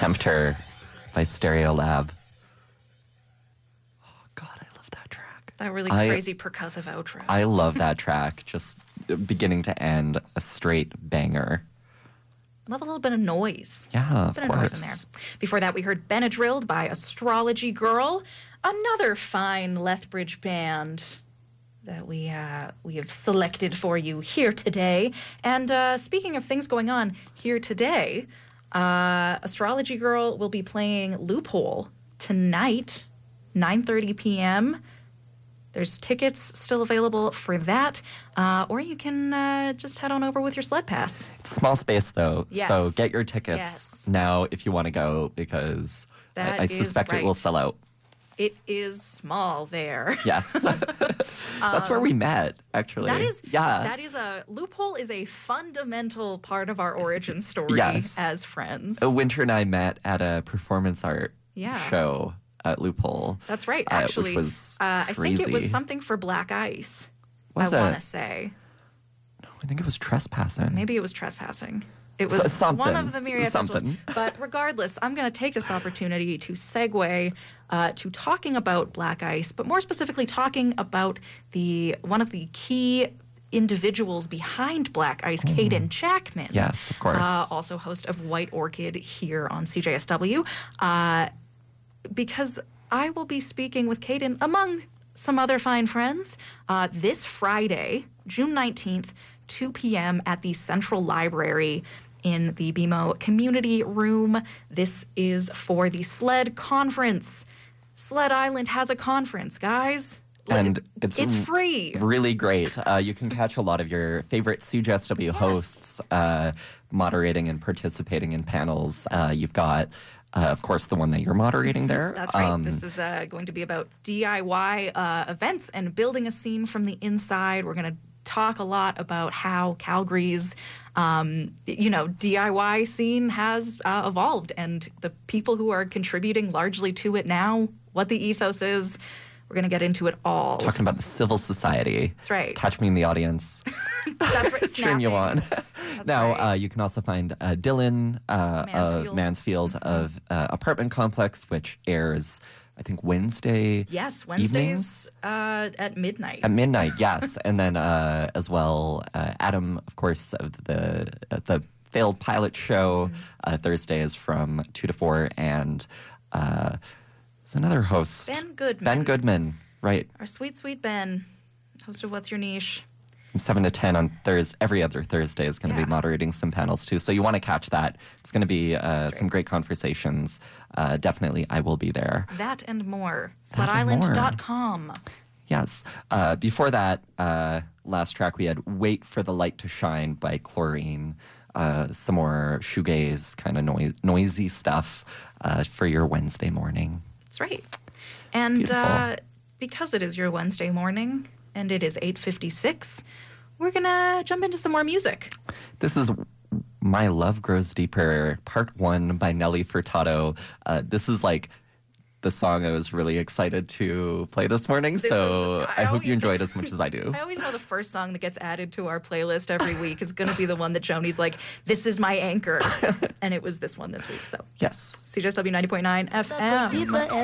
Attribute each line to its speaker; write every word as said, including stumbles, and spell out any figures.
Speaker 1: Tempter by Stereolab. Oh, God, I love that track.
Speaker 2: That really
Speaker 1: I,
Speaker 2: crazy percussive outro.
Speaker 1: I love that track. Just beginning to end, a straight banger.
Speaker 2: Love a little bit of noise.
Speaker 1: Yeah, of
Speaker 2: bit
Speaker 1: course.
Speaker 2: Of noise in there. Before that, we heard Benadrylled by Astrology Girl, another fine Lethbridge band that we uh, we have selected for you here today. And uh, speaking of things going on here today, uh, Astrology Girl will be playing Loophole tonight, nine thirty p.m. There's tickets still available for that, uh, or you can uh, just head on over with your sled pass.
Speaker 1: It's a small space, though,
Speaker 2: Yes.
Speaker 1: so get your tickets
Speaker 2: Yes.
Speaker 1: now if you want to go, because
Speaker 2: That
Speaker 1: I, I
Speaker 2: is
Speaker 1: suspect
Speaker 2: right.
Speaker 1: it will sell out.
Speaker 2: It is small there.
Speaker 1: Yes. That's where we met, actually.
Speaker 2: That is
Speaker 1: yeah.
Speaker 2: That is a Loophole is a fundamental part of our origin story
Speaker 1: Yes.
Speaker 2: as friends.
Speaker 1: Uh, Winter and I met at a performance art
Speaker 2: Yeah.
Speaker 1: show at Loophole.
Speaker 2: That's right.
Speaker 1: uh, which
Speaker 2: Actually,
Speaker 1: was
Speaker 2: uh, I think it was
Speaker 1: crazy.
Speaker 2: something for Black Ice.
Speaker 1: Was
Speaker 2: I
Speaker 1: it?
Speaker 2: want to say
Speaker 1: I think it was trespassing.
Speaker 2: maybe it was trespassing. It
Speaker 1: So-
Speaker 2: was
Speaker 1: something.
Speaker 2: one of the myriad
Speaker 1: Something.
Speaker 2: festivals. But regardless, I'm going to take this opportunity to segue uh, to talking about Black Ice, but more specifically talking about the one of the key individuals behind Black Ice, Caden Jackman.
Speaker 1: Yes, of course.
Speaker 2: Uh, also host of White Orchid here on C J S W. Uh, because I will be speaking with Caden, among some other fine friends, uh, this Friday, June nineteenth, two p.m. at the Central Library in the B M O Community Room. This is for the SLED Conference. SLED Island has a conference, guys. Like,
Speaker 1: And it's
Speaker 2: it's
Speaker 1: r-
Speaker 2: free.
Speaker 1: Really great. Uh, you can catch a lot of your favorite C J S W
Speaker 2: Yes.
Speaker 1: hosts uh, moderating and participating in panels. Uh, you've got, uh, of course, the one that you're moderating there.
Speaker 2: That's right.
Speaker 1: Um,
Speaker 2: This is uh, going to be about D I Y uh, events and building a scene from the inside. We're going to talk a lot about how Calgary's, um, you know, D I Y scene has uh, evolved, and the people who are contributing largely to it now, what the ethos is. We're going to get into it all.
Speaker 1: Talking about the civil society.
Speaker 2: That's right.
Speaker 1: Catch me in the audience.
Speaker 2: That's right.
Speaker 1: Cheering you
Speaker 2: snapping.
Speaker 1: on. now,
Speaker 2: right.
Speaker 1: uh, you can also find uh, Dylan uh,
Speaker 2: Mansfield.
Speaker 1: of Mansfield of uh, Apartment Complex, which airs, I think, Wednesday
Speaker 2: Yes,
Speaker 1: evenings?
Speaker 2: Wednesdays uh, at midnight.
Speaker 1: At midnight, yes. And then uh, as well, uh, Adam, of course, of the uh, the failed pilot show.
Speaker 2: Mm-hmm.
Speaker 1: Uh, Thursday is from two to four. And uh, there's another host.
Speaker 2: Ben Goodman.
Speaker 1: Ben Goodman, right.
Speaker 2: Our sweet, sweet Ben, host of What's Your Niche.
Speaker 1: From seven to ten on Thursday, every other Thursday is going to
Speaker 2: Yeah.
Speaker 1: be moderating some panels too. So you want to catch that. It's going to be uh,
Speaker 2: right.
Speaker 1: some great conversations. Uh, definitely, I will be there.
Speaker 2: That and more.
Speaker 1: That
Speaker 2: sled
Speaker 1: and
Speaker 2: island
Speaker 1: more.
Speaker 2: dot com.
Speaker 1: Yes. Uh, before that, uh, last track we had Wait for the Light to Shine by Chlorine. Uh, some more shoegaze, kind of noi- noisy stuff uh, for your Wednesday morning.
Speaker 2: That's right. And
Speaker 1: Beautiful.
Speaker 2: uh, because it is your Wednesday morning and it is eight fifty-six, we're going to jump into some more music.
Speaker 1: This is My Love Grows Deeper, Part One by Nelly Furtado. Uh, this is like the song I was really excited to play this morning,
Speaker 2: This
Speaker 1: so
Speaker 2: is-
Speaker 1: I,
Speaker 2: I
Speaker 1: hope
Speaker 2: always-
Speaker 1: you enjoyed as much as I do.
Speaker 2: I always know the first song that gets added to our playlist every week is going to be the one that Joni's like, this is my anchor. And it was this one this week. So
Speaker 1: Yes.
Speaker 2: C J S W ninety point nine F M.